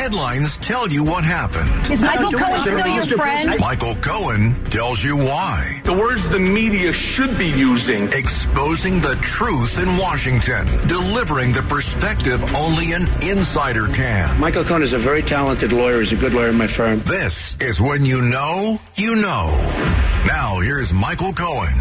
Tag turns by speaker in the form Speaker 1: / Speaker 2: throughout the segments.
Speaker 1: headlines tell you what happened.
Speaker 2: Is Michael Cohen still your friend?
Speaker 1: Michael Cohen tells you why.
Speaker 3: The words the media should be using.
Speaker 1: Exposing the truth in Washington. Delivering the perspective only an insider can.
Speaker 4: Michael Cohen is a very talented lawyer. He's a good lawyer in my firm.
Speaker 1: This is when you know, you know. Now, here's Michael Cohen.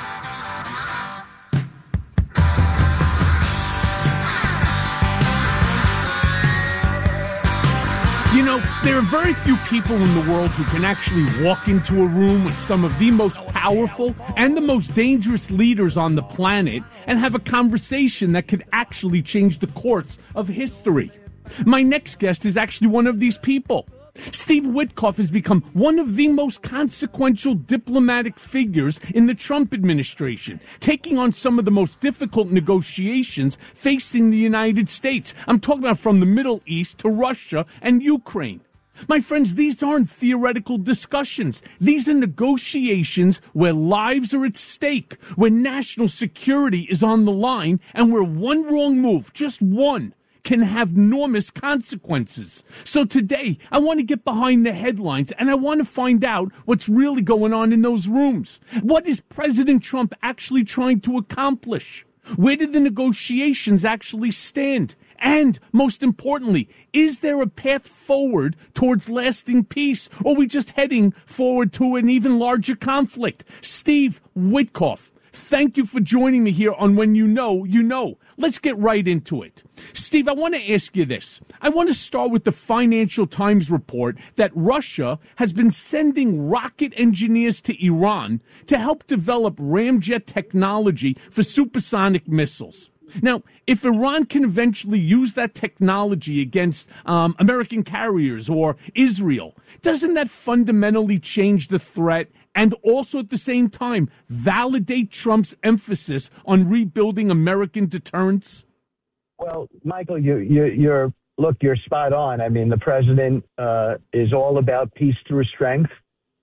Speaker 5: You know, there are very few people in the world who can actually walk into a room with some of the most powerful and the most dangerous leaders on the planet and have a conversation that could actually change the course of history. My next guest is actually one of these people. Steve Witkoff has become one of the most consequential diplomatic figures in the Trump administration, taking on some of the most difficult negotiations facing the United States. I'm talking about from the Middle East to Russia and Ukraine. My friends, these aren't theoretical discussions. These are negotiations where lives are at stake, where national security is on the line, and where one wrong move, just one, can have enormous consequences. So today, I want to get behind the headlines and I want to find out what's really going on in those rooms. What is President Trump actually trying to accomplish? Where did the negotiations actually stand? And most importantly, is there a path forward towards lasting peace? Or are we just heading forward to an even larger conflict? Steve Witkoff, thank you for joining me here on When You Know, You Know. Let's get right into it. Steve, I want to ask you this. I want to start with the Financial Times report that Russia has been sending rocket engineers to Iran to help develop ramjet technology for supersonic missiles. Now, if Iran can eventually use that technology against American carriers or Israel, doesn't that fundamentally change the threat and also at the same time validate Trump's emphasis on rebuilding American deterrence?
Speaker 6: Well, Michael, you're spot on. I mean, the president is all about peace through strength.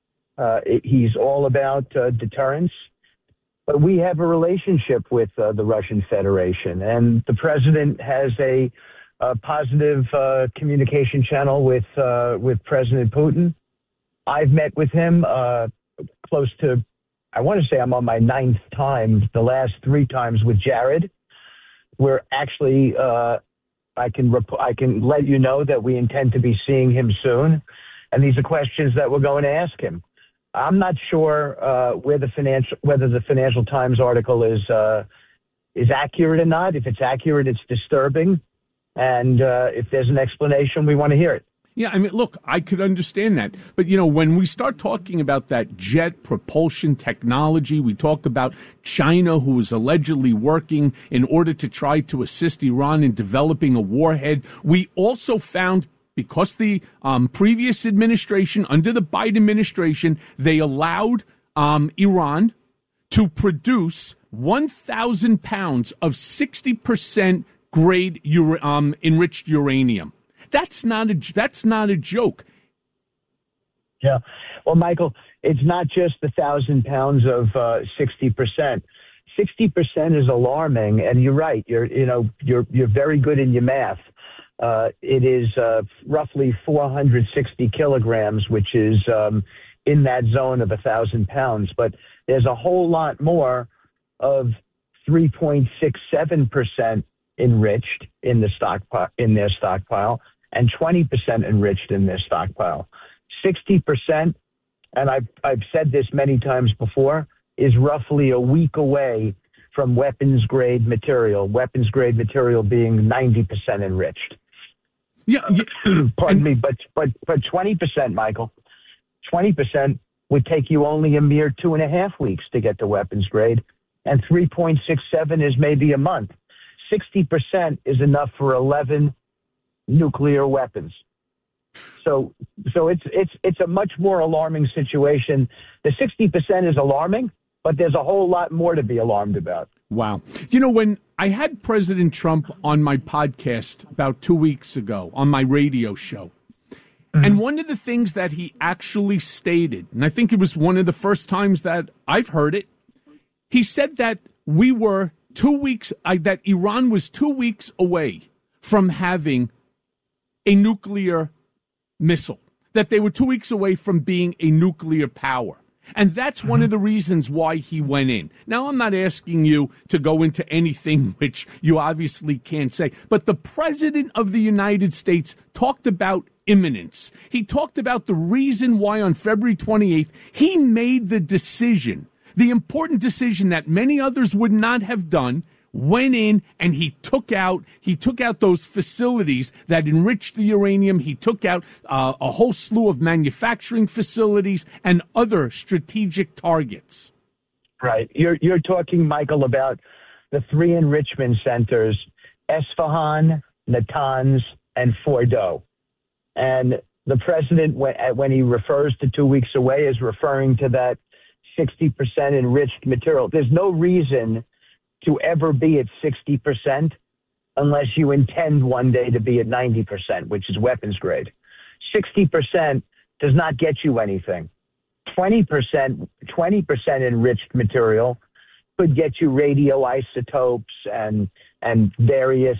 Speaker 6: He's all about deterrence. But we have a relationship with the Russian Federation, and the president has a positive communication channel with President Putin. I've met with him close to, I want to say I'm on my 9th time, the last 3 times with Jared. We're actually, I can let you know that we intend to be seeing him soon. And these are questions that we're going to ask him. I'm not sure whether the Financial Times article is accurate or not. If it's accurate, it's disturbing. And if there's an explanation, we want to hear it.
Speaker 5: Yeah, I mean, look, I could understand that. But, you know, when we start talking about that jet propulsion technology, we talk about China, who is allegedly working in order to try to assist Iran in developing a warhead. We also found, because the previous administration, under the Biden administration, they allowed Iran to produce 1,000 pounds of 60% grade enriched uranium. That's not a joke.
Speaker 6: Yeah. Well, Michael, it's not just the 1,000 pounds of 60%. 60% is alarming, and you're right. You're very good in your math. It is roughly 460 kilograms, which is in that zone of 1,000 pounds. But there's a whole lot more of 3.67% enriched in their stockpile, and 20% enriched in their stockpile. 60%, and I've said this many times before, is roughly a week away from weapons grade material. Weapons grade material being 90% enriched.
Speaker 5: Yeah.
Speaker 6: Pardon me, but 20%, Michael, 20% would take you only a mere 2.5 weeks to get to weapons grade, and 3.67 is maybe a month. 60% is enough for 11 nuclear weapons. So it's a much more alarming situation. The 60% is alarming, but there's a whole lot more to be alarmed about.
Speaker 5: Wow. You know, when I had President Trump on my podcast about 2 weeks ago on my radio show, and one of the things that he actually stated, and I think it was one of the first times that I've heard it, he said that we were 2 weeks, that Iran was 2 weeks away from having a nuclear missile, that they were 2 weeks away from being a nuclear power. And that's one of the reasons why he went in. Now, I'm not asking you to go into anything which you obviously can't say, but the President of the United States talked about imminence. He talked about the reason why on February 28th, he made the decision, the important decision that many others would not have done, went in and he took out those facilities that enriched the uranium. He took out a whole slew of manufacturing facilities and other strategic targets.
Speaker 6: Right. You're talking, Michael, about the three enrichment centers, Esfahan, Natanz, and Fordow. And the president, when he refers to 2 weeks away, is referring to that 60% enriched material. There's no reason to ever be at 60% unless you intend one day to be at 90%, which is weapons grade. 60% does not get you anything. 20% enriched material could get you radioisotopes and various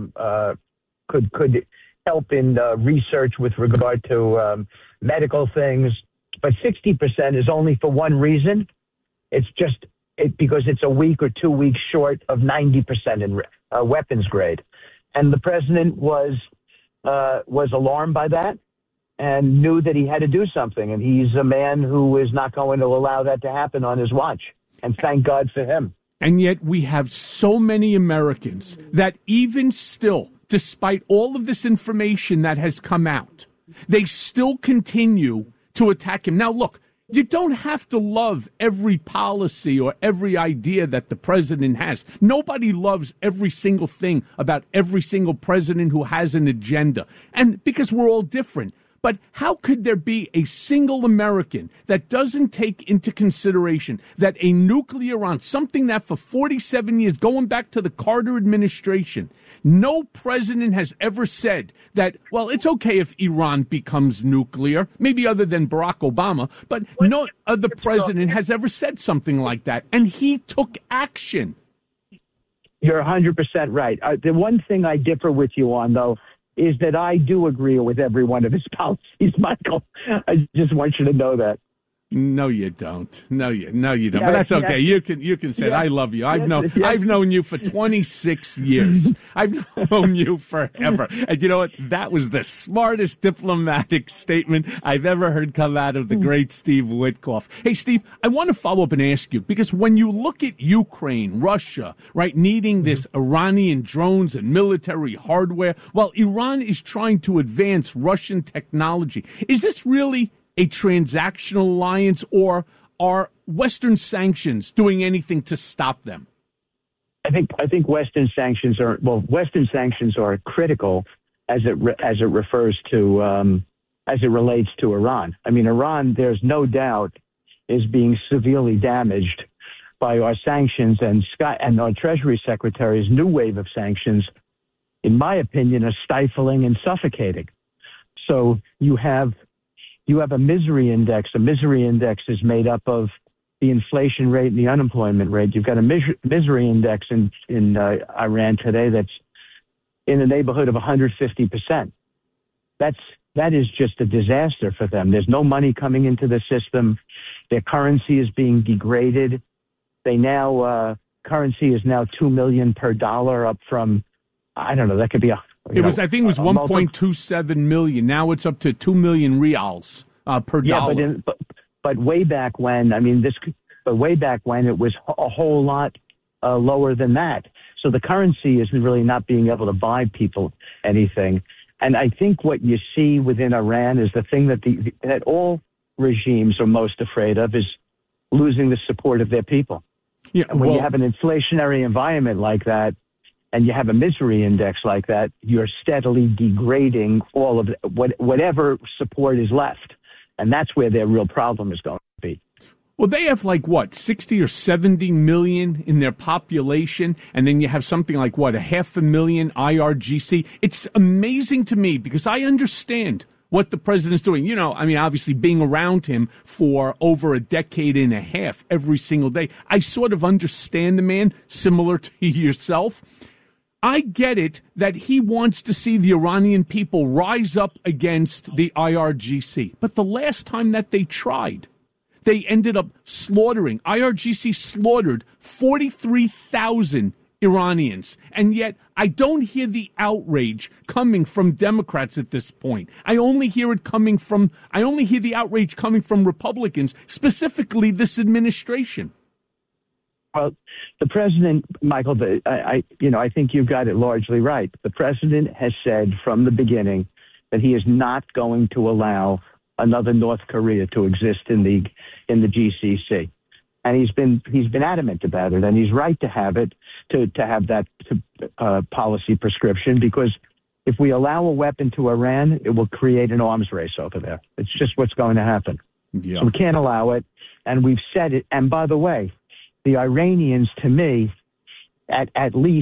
Speaker 6: could help in research with regard to medical things. But 60% is only for one reason. It's just because it's a week or 2 weeks short of 90% in weapons grade. And the president was alarmed by that and knew that he had to do something. And he's a man who is not going to allow that to happen on his watch. And thank God for him.
Speaker 5: And yet we have so many Americans that even still, despite all of this information that has come out, they still continue to attack him. Now, look, you don't have to love every policy or every idea that the president has. Nobody loves every single thing about every single president who has an agenda. And because we're all different. But how could there be a single American that doesn't take into consideration that a nuclear Iran, something that for 47 years, going back to the Carter administration, no president has ever said that, well, it's okay if Iran becomes nuclear, maybe other than Barack Obama, but no other president has ever said something like that. And he took action.
Speaker 6: You're 100% right. The one thing I differ with you on, though, is that I do agree with every one of his policies, Michael. I just want you to know that.
Speaker 5: No, you don't. No, you don't. Yeah, but that's okay. Yeah. You can say, I love you. I've known you for 26 years. I've known you forever. And you know what? That was the smartest diplomatic statement I've ever heard come out of the great Steve Witkoff. Hey, Steve, I want to follow up and ask you, because when you look at Ukraine, Russia, right, needing this Iranian drones and military hardware, while Iran is trying to advance Russian technology, is this really a transactional alliance, or are Western sanctions doing anything to stop them?
Speaker 6: I think Western sanctions are critical as it refers to as it relates to Iran. I mean, Iran, there's no doubt, is being severely damaged by our sanctions, and our Treasury Secretary's new wave of sanctions, in my opinion, are stifling and suffocating. So you have a misery index. A misery index is made up of the inflation rate and the unemployment rate. You've got a misery index in Iran today that's in the neighborhood of 150%. That is just a disaster for them. There's no money coming into the system. Their currency is being degraded. Currency is now $2 million per dollar, up from, I don't know, that could be I
Speaker 5: think it was 1.27 million. Now it's up to 2 million reals per dollar.
Speaker 6: But way back when, way back when it was a whole lot lower than that. So the currency is really not being able to buy people anything. And I think what you see within Iran is the thing that all regimes are most afraid of is losing the support of their people. Yeah, and when you have an inflationary environment like that, and you have a misery index like that, you're steadily degrading all of whatever support is left. And that's where their real problem is going to be.
Speaker 5: Well, they have 60 or 70 million in their population, and then you have something like 500,000 IRGC. It's amazing to me because I understand what the president's doing. Obviously being around him for over a decade and a half every single day, I sort of understand the man, similar to yourself. I get it that he wants to see the Iranian people rise up against the IRGC. But the last time that they tried, they ended up slaughtering. IRGC slaughtered 43,000 Iranians. And yet I don't hear the outrage coming from Democrats at this point. I only hear the outrage coming from Republicans, specifically this administration.
Speaker 6: Well, the president, Michael, I think you've got it largely right. The president has said from the beginning that he is not going to allow another North Korea to exist in the GCC, and he's been adamant about it, and he's right to have it, to have that policy prescription, because if we allow a weapon to Iran, it will create an arms race over there. It's just what's going to happen.
Speaker 5: Yeah.
Speaker 6: So we can't allow it, and we've said it. And by the way, the Iranians, to me, at least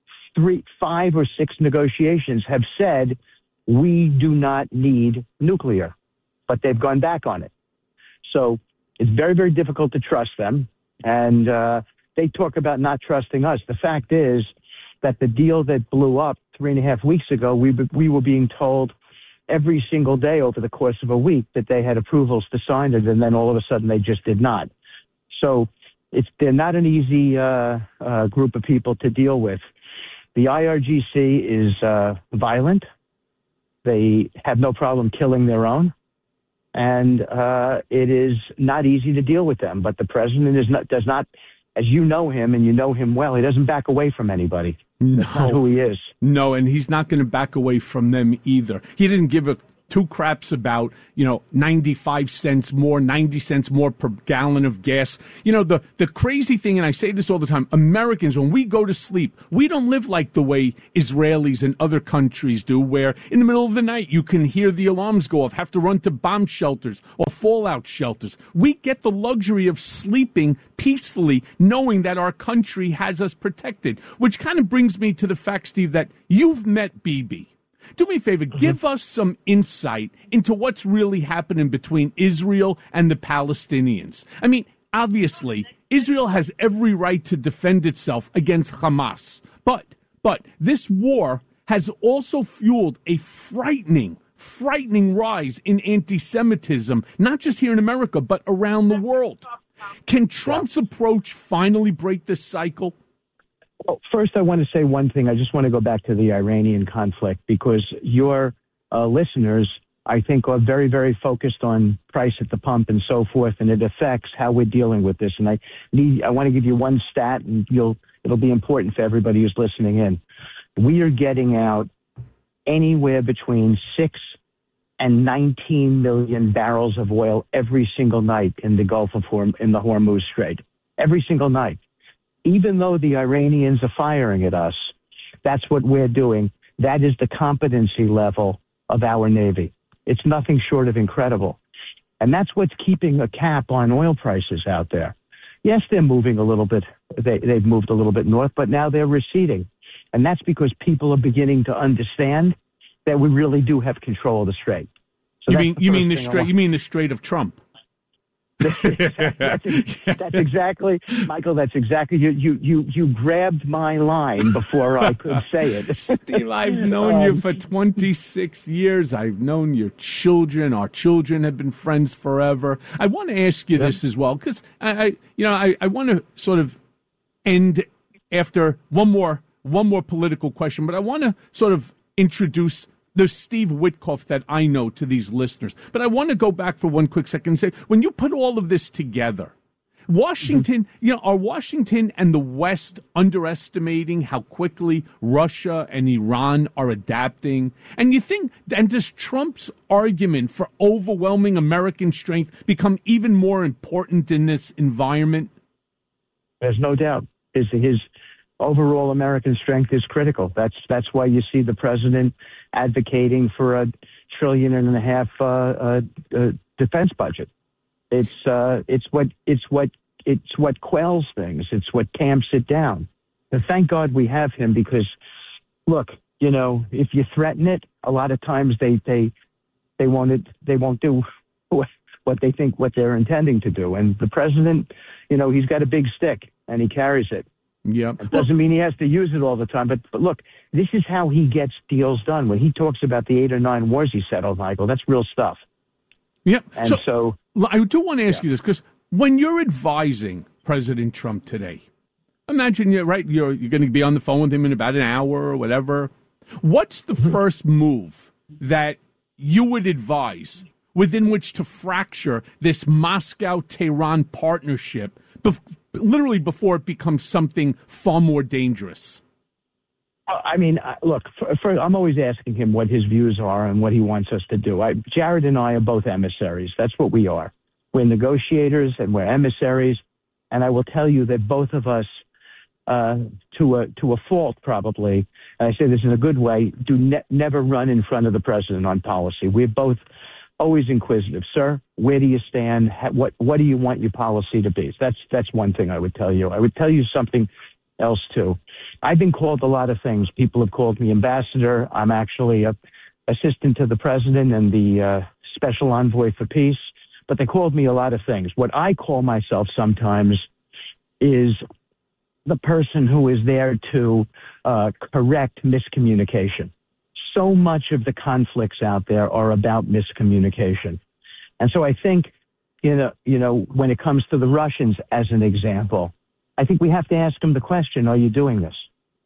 Speaker 6: 5 or 6 negotiations have said, we do not need nuclear, but they've gone back on it. So it's very, very difficult to trust them. And they talk about not trusting us. The fact is that the deal that blew up 3.5 weeks ago, we were being told every single day over the course of a week that they had approvals to sign it, and then all of a sudden they just did not. So they're not an easy group of people to deal with. The IRGC is violent. They have no problem killing their own. And it is not easy to deal with them. But the president does not, as you know him and you know him well, he doesn't back away from anybody.
Speaker 5: No.
Speaker 6: That's not who he is.
Speaker 5: No, and he's not going to back away from them either. He didn't give a two craps about, 95 cents more, 90 cents more per gallon of gas. The crazy thing, and I say this all the time, Americans, when we go to sleep, we don't live like the way Israelis and other countries do, where in the middle of the night you can hear the alarms go off, have to run to bomb shelters or fallout shelters. We get the luxury of sleeping peacefully, knowing that our country has us protected, which kind of brings me to the fact, Steve, that you've met Bibi. Do me a favor, give us some insight into what's really happening between Israel and the Palestinians. I mean, obviously, Israel has every right to defend itself against Hamas. But this war has also fueled a frightening rise in anti-Semitism, not just here in America, but around the world. Can Trump's approach finally break this cycle?
Speaker 6: Well, first, I want to say one thing. I just want to go back to the Iranian conflict, because your listeners, I think, are very, very focused on price at the pump and so forth, and it affects how we're dealing with this. And I want to give you one stat, and it'll be important for everybody who's listening in. We are getting out anywhere between 6 and 19 million barrels of oil every single night in the in the Hormuz Strait, every single night. Even though the Iranians are firing at us, that's what we're doing. That is the competency level of our Navy. It's nothing short of incredible. And that's what's keeping a cap on oil prices out there. Yes, they're moving a little bit. They've moved a little bit north, but now they're receding. And that's because people are beginning to understand that we really do have control of the strait. So
Speaker 5: you mean the Strait of Trump?
Speaker 6: That's exactly, Michael. That's exactly you grabbed my line before I could say it.
Speaker 5: Steve, I've known you for 26 years. I've known your children. Our children have been friends forever. I want to ask you this as well, because I want to sort of end after one more political question, but I want to sort of introduce the Steve Witkoff that I know to these listeners. But I want to go back for one quick second and say, when you put all of this together, Washington, are Washington and the West underestimating how quickly Russia and Iran are adapting? And does Trump's argument for overwhelming American strength become even more important in this environment?
Speaker 6: There's no doubt. His overall American strength is critical. That's why you see the president advocating for $1.5 trillion defense budget. It's what quells things. It's what tamps it down. And thank God we have him, because look, if you threaten it, a lot of times they won't do what they're intending to do. And the president, he's got a big stick and he carries it.
Speaker 5: Yeah.
Speaker 6: It doesn't mean he has to use it all the time. But look, this is how he gets deals done. When he talks about the 8 or 9 wars he settled, Michael, that's real stuff.
Speaker 5: Yeah.
Speaker 6: And so
Speaker 5: I do want to ask you this, because when you're advising President Trump today, imagine you're going to be on the phone with him in about an hour or whatever. What's the first move that you would advise within which to fracture this Moscow-Tehran partnership, literally before it becomes something far more dangerous?
Speaker 6: I mean, look, I'm always asking him what his views are and what he wants us to do. Jared and I are both emissaries. That's what we are. We're negotiators and we're emissaries. And I will tell you that both of us, to a fault probably, and I say this in a good way, never run in front of the president on policy. We're both always inquisitive. Sir, where do you stand? What do you want your policy to be? That's one thing I would tell you. I would tell you something else too. I've been called a lot of things. People have called me ambassador. I'm actually a assistant to the president and the special envoy for peace, but they called me a lot of things. What I call myself sometimes is the person who is there to correct miscommunication. So much of the conflicts out there are about miscommunication. And so I think, when it comes to the Russians, as an example, I think we have to ask them the question, are you doing this?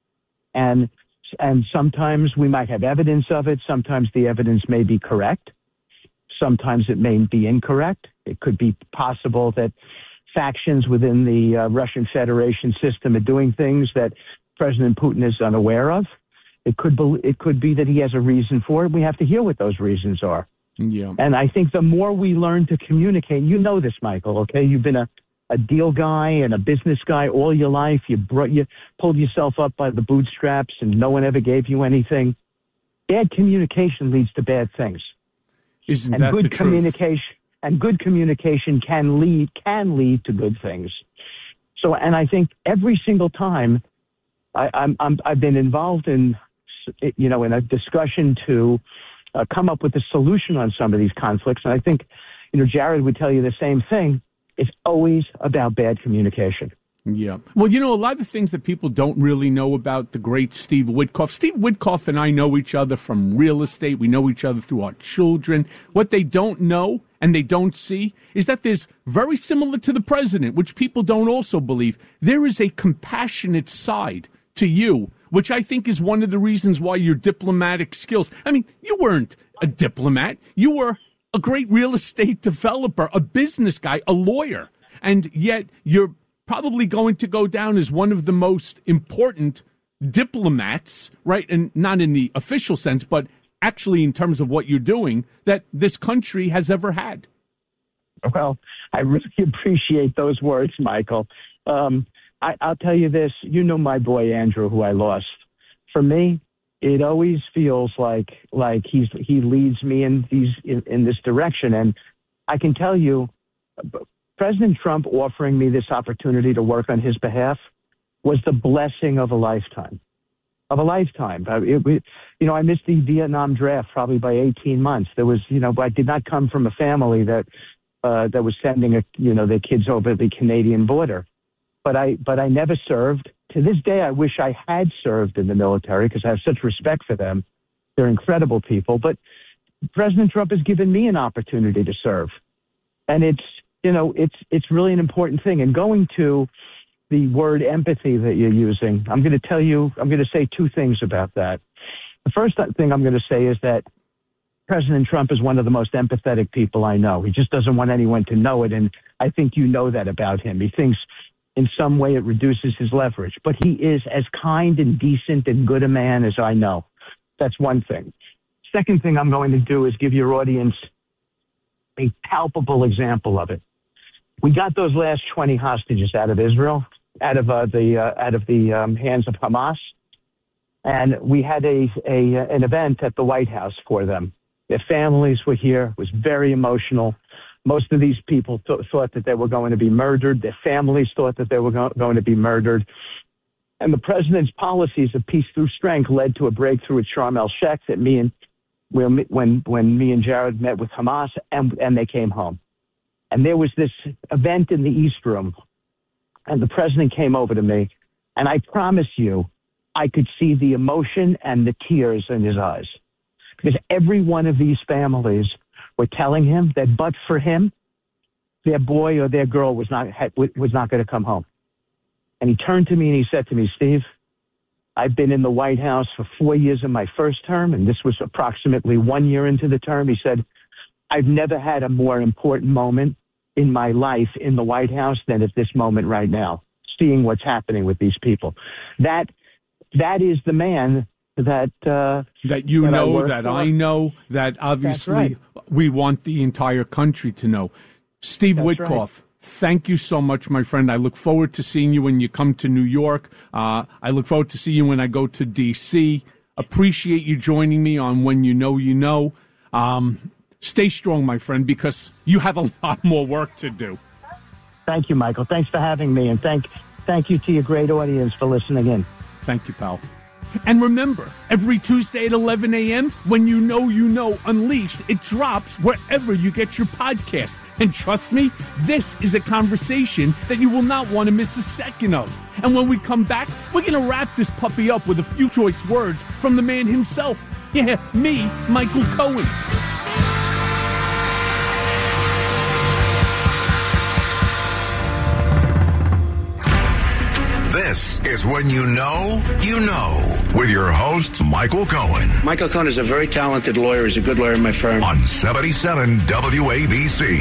Speaker 6: And sometimes we might have evidence of it. Sometimes the evidence may be correct. Sometimes it may be incorrect. It could be possible that factions within the Russian Federation system are doing things that President Putin is unaware of. It could be that he has a reason for it. We have to hear what those reasons are.
Speaker 5: Yeah.
Speaker 6: And I think the more we learn to communicate, you know this, Michael, okay? You've been a deal guy and a business guy all your life. You pulled yourself up by the bootstraps and no one ever gave you anything. Bad communication leads to bad things.
Speaker 5: Isn't that the truth?
Speaker 6: And good communication can lead to good things. So, and I think every single time I've been involved in a discussion to come up with a solution on some of these conflicts, and I think, Jared would tell you the same thing. It's always about bad communication.
Speaker 5: Yeah. Well, a lot of things that people don't really know about the great Steve Witkoff. Steve Witkoff and I know each other from real estate. We know each other through our children. What they don't know and they don't see is that there's, very similar to the president, which people don't also believe, there is a compassionate side to you, which I think is one of the reasons why your diplomatic skills. I mean, you weren't a diplomat. You were a great real estate developer, a business guy, a lawyer, and yet you're probably going to go down as one of the most important diplomats, right? And not in the official sense, but actually in terms of what you're doing, that this country has ever had.
Speaker 6: Well, I really appreciate those words, Michael. I'll tell you this, my boy Andrew, who I lost. For me, it always feels like he leads me in this direction. And I can tell you, President Trump offering me this opportunity to work on his behalf was the blessing of a lifetime. I missed the Vietnam draft probably by 18 months. There was, I did not come from a family that was sending their kids over the Canadian border. But I never served. To this day, I wish I had served in the military because I have such respect for them. They're incredible people. But President Trump has given me an opportunity to serve. And it's really an important thing. And going to the word empathy that you're using, I'm going to say two things about that. The first thing I'm going to say is that President Trump is one of the most empathetic people I know. He just doesn't want anyone to know it. And I think you know that about him. He thinks in some way it reduces his leverage, but he is as kind and decent and good a man as I know. That's one thing. Second thing I'm going to do is give your audience a palpable example of it. We got those last 20 hostages out of Israel, out of the hands of Hamas, and we had an event at the White House for them. Their families were here. It was very emotional. Most of these people thought that they were going to be murdered. Their families thought that they were going to be murdered. And the president's policies of peace through strength led to a breakthrough at Sharm el-Sheikh that when me and Jared met with Hamas and they came home. And there was this event in the East Room, and the president came over to me And I promise you, I could see the emotion and the tears in his eyes. Because every one of these families were telling him that but for him, their boy or their girl was not going to come home. And he turned to me and he said to me, Steve, I've been in the White House for 4 years in my first term, and this was approximately 1 year into the term. He said, I've never had a more important moment in my life in the White House than at this moment right now, seeing what's happening with these people. That is the man that
Speaker 5: you know, that I know, that obviously we want the entire country to know. Steve Witkoff, thank you so much, my friend. I look forward to seeing you when you come to New York. I look forward to seeing you when I go to D.C. Appreciate you joining me on When You Know, You Know. Stay strong, my friend, because you have a lot more work to do.
Speaker 6: Thank you, Michael. Thanks for having me, and thank you to your great audience for listening in.
Speaker 5: Thank you, pal. And remember, every Tuesday at 11 a.m., When You Know, You Know Unleashed, it drops wherever you get your podcast. And trust me, this is a conversation that you will not want to miss a second of. And when we come back, we're going to wrap this puppy up with a few choice words from the man himself. Yeah, me, Michael Cohen.
Speaker 1: This is When You Know, You Know, with your host, Michael Cohen.
Speaker 4: Michael Cohen is a very talented lawyer. He's a good lawyer in my firm.
Speaker 1: On 77 WABC.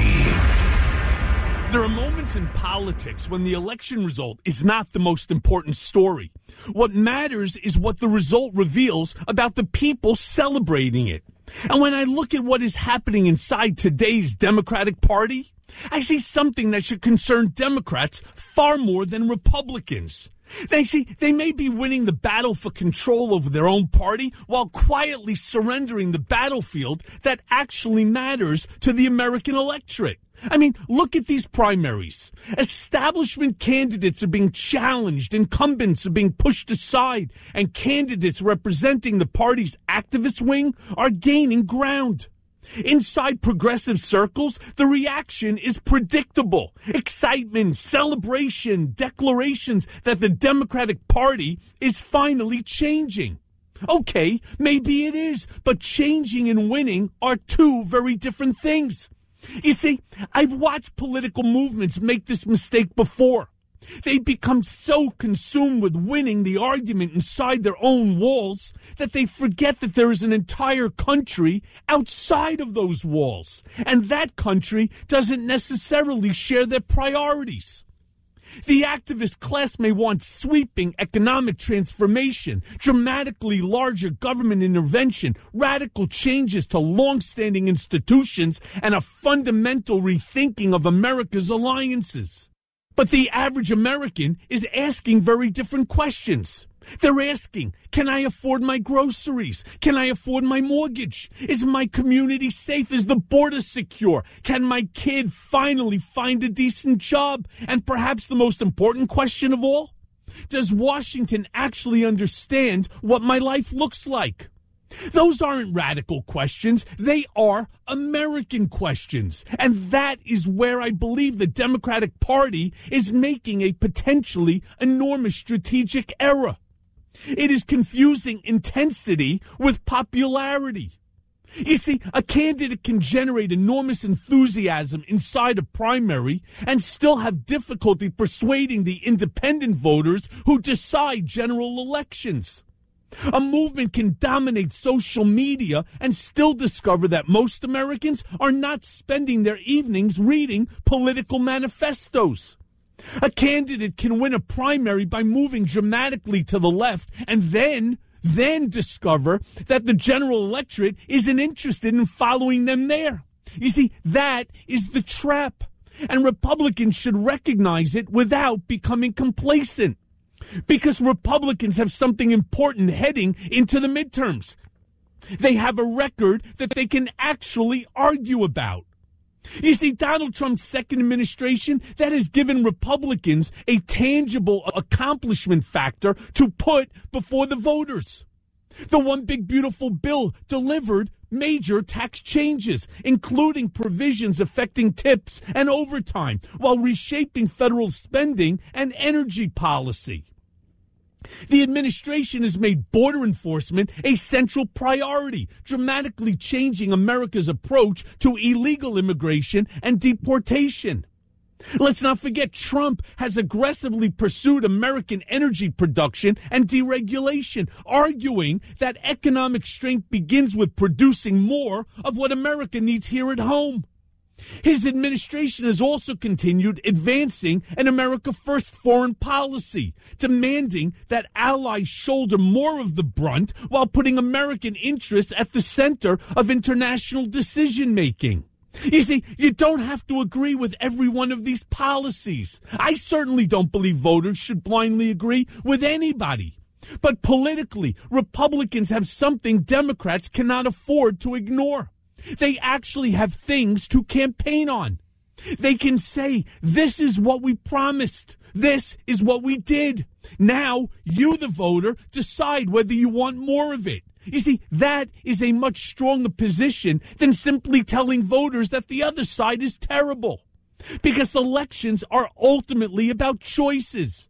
Speaker 5: There are moments in politics when the election result is not the most important story. What matters is what the result reveals about the people celebrating it. And when I look at what is happening inside today's Democratic Party, I see something that should concern Democrats far more than Republicans. They may be winning the battle for control over their own party while quietly surrendering the battlefield that actually matters to the American electorate. I mean, look at these primaries. Establishment candidates are being challenged, incumbents are being pushed aside, and candidates representing the party's activist wing are gaining ground. Inside progressive circles, the reaction is predictable. Excitement, celebration, declarations that the Democratic Party is finally changing. Okay, maybe it is, but changing and winning are two very different things. You see, I've watched political movements make this mistake before. They become so consumed with winning the argument inside their own walls that they forget that there is an entire country outside of those walls, and that country doesn't necessarily share their priorities. The activist class may want sweeping economic transformation, dramatically larger government intervention, radical changes to long-standing institutions, and a fundamental rethinking of America's alliances. But the average American is asking very different questions. They're asking, can I afford my groceries? Can I afford my mortgage? Is my community safe? Is the border secure? Can my kid finally find a decent job? And perhaps the most important question of all, does Washington actually understand what my life looks like? Those aren't radical questions. They are American questions. And that is where I believe the Democratic Party is making a potentially enormous strategic error. It is confusing intensity with popularity. You see, a candidate can generate enormous enthusiasm inside a primary and still have difficulty persuading the independent voters who decide general elections. A movement can dominate social media and still discover that most Americans are not spending their evenings reading political manifestos. A candidate can win a primary by moving dramatically to the left and then discover that the general electorate isn't interested in following them there. You see, that is the trap, and Republicans should recognize it without becoming complacent. Because Republicans have something important heading into the midterms. They have a record that they can actually argue about. You see, Donald Trump's second administration, that has given Republicans a tangible accomplishment factor to put before the voters. The One Big Beautiful Bill delivered major tax changes, including provisions affecting tips and overtime, while reshaping federal spending and energy policy. The administration has made border enforcement a central priority, dramatically changing America's approach to illegal immigration and deportation. Let's not forget Trump has aggressively pursued American energy production and deregulation, arguing that economic strength begins with producing more of what America needs here at home. His administration has also continued advancing an America First foreign policy, demanding that allies shoulder more of the brunt while putting American interests at the center of international decision-making. You see, you don't have to agree with every one of these policies. I certainly don't believe voters should blindly agree with anybody. But politically, Republicans have something Democrats cannot afford to ignore. They actually have things to campaign on. They can say, this is what we promised. This is what we did. Now, you, the voter, decide whether you want more of it. You see, that is a much stronger position than simply telling voters that the other side is terrible. Because elections are ultimately about choices.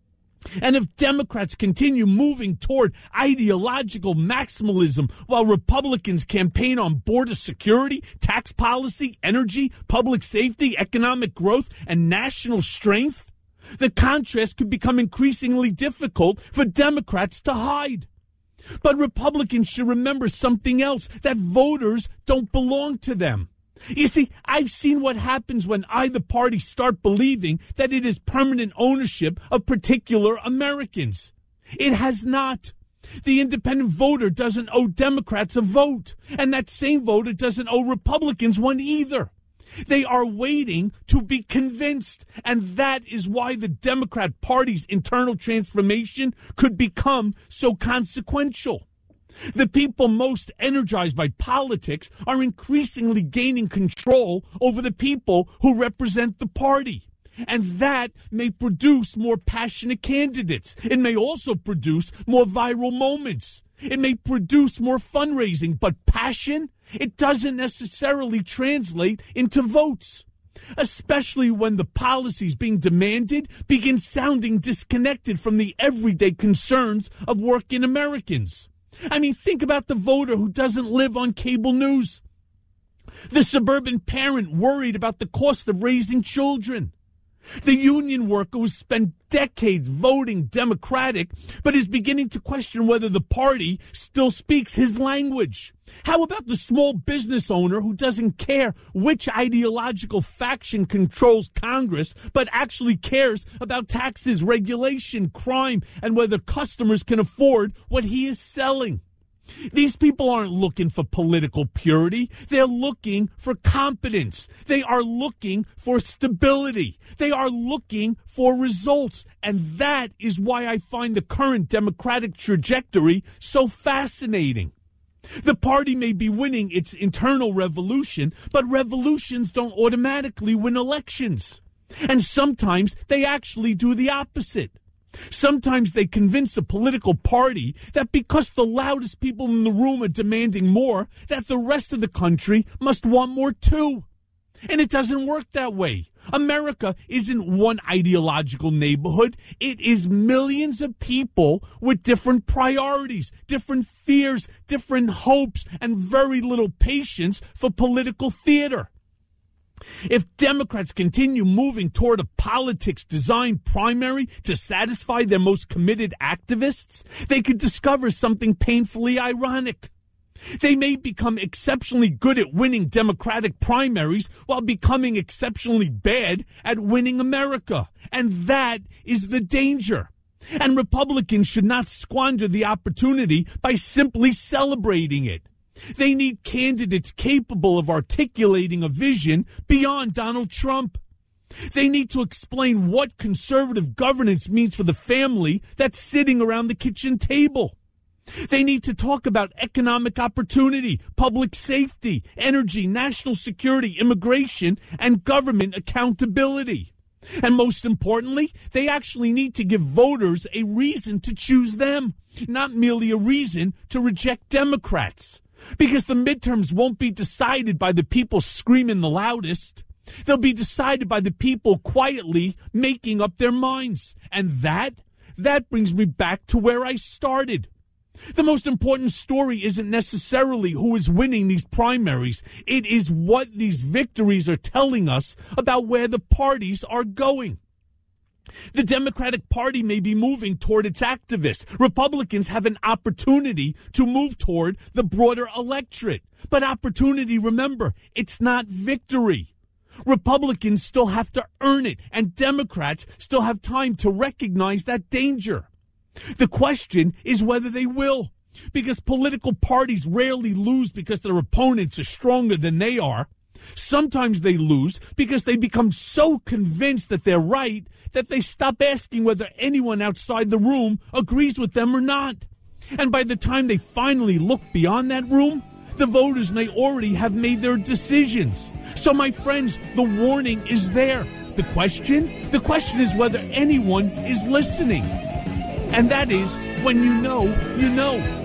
Speaker 5: And if Democrats continue moving toward ideological maximalism while Republicans campaign on border security, tax policy, energy, public safety, economic growth, and national strength, the contrast could become increasingly difficult for Democrats to hide. But Republicans should remember something else, that voters don't belong to them. You see, I've seen what happens when either party start believing that it is permanent ownership of particular Americans. It has not. The independent voter doesn't owe Democrats a vote, and that same voter doesn't owe Republicans one either. They are waiting to be convinced, and that is why the Democrat Party's internal transformation could become so consequential. The people most energized by politics are increasingly gaining control over the people who represent the party. And that may produce more passionate candidates. It may also produce more viral moments. It may produce more fundraising, but passion, it doesn't necessarily translate into votes. Especially when the policies being demanded begin sounding disconnected from the everyday concerns of working Americans. I mean, think about the voter who doesn't live on cable news. The suburban parent worried about the cost of raising children. The union worker who spent decades voting Democratic, but is beginning to question whether the party still speaks his language. How about the small business owner who doesn't care which ideological faction controls Congress, but actually cares about taxes, regulation, crime, and whether customers can afford what he is selling? These people aren't looking for political purity. They're looking for competence. They are looking for stability. They are looking for results. And that is why I find the current Democratic trajectory so fascinating. The party may be winning its internal revolution, but revolutions don't automatically win elections. And sometimes they actually do the opposite. Sometimes they convince a political party that because the loudest people in the room are demanding more, that the rest of the country must want more too. And it doesn't work that way. America isn't one ideological neighborhood. It is millions of people with different priorities, different fears, different hopes, and very little patience for political theater. If Democrats continue moving toward a politics designed primary to satisfy their most committed activists, they could discover something painfully ironic. They may become exceptionally good at winning Democratic primaries while becoming exceptionally bad at winning America. And that is the danger. And Republicans should not squander the opportunity by simply celebrating it. They need candidates capable of articulating a vision beyond Donald Trump. They need to explain what conservative governance means for the family that's sitting around the kitchen table. They need to talk about economic opportunity, public safety, energy, national security, immigration, and government accountability. And most importantly, they actually need to give voters a reason to choose them, not merely a reason to reject Democrats. Because the midterms won't be decided by the people screaming the loudest. They'll be decided by the people quietly making up their minds. And that that brings me back to where I started. The most important story isn't necessarily who is winning these primaries. It is what these victories are telling us about where the parties are going. The Democratic Party may be moving toward its activists. Republicans have an opportunity to move toward the broader electorate. But opportunity, remember, it's not victory. Republicans still have to earn it, and Democrats still have time to recognize that danger. The question is whether they will, because political parties rarely lose because their opponents are stronger than they are. Sometimes they lose because they become so convinced that they're right that they stop asking whether anyone outside the room agrees with them or not. And by the time they finally look beyond that room, the voters may already have made their decisions. So, my friends, the warning is there. The question is whether anyone is listening. And that is, when you know, you know.